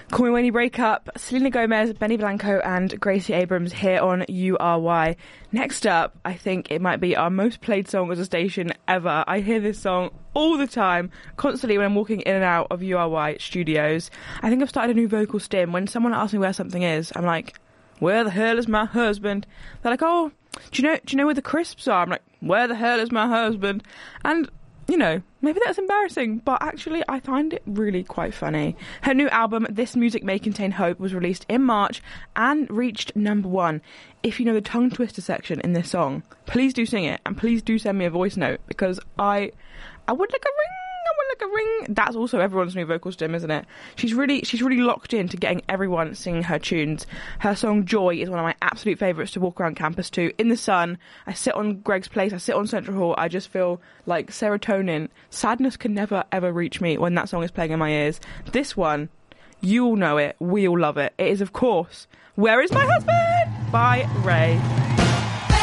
Call Me When You Break Up, Selena Gomez, Benny Blanco and Gracie Abrams here on URY. Next up, I think it might be our most played song as a station ever. I hear this song all the time, constantly when I'm walking in and out of URY studios. I think I've started a new vocal stim. When someone asks me where something is, I'm like, where the hell is my husband? They're like, oh, do you know where the crisps are? I'm like, where the hell is my husband? And you know, maybe that's embarrassing, but actually I find it really quite funny. Her new album, This Music May Contain Hope, was released in March and reached #1. If you know the tongue twister section in this song, please do sing it, and please do send me a voice note, because I would like a ring. That's also everyone's new vocal stim, isn't it? She's really locked into getting everyone singing her tunes. Her song Joy is one of my absolute favourites to walk around campus to. In the sun, I sit on Greg's Place, I sit on Central Hall, I just feel like serotonin. Sadness can never ever reach me when that song is playing in my ears. This one, you all know it, we all love it. It is, of course, Where Is My Husband by Ray.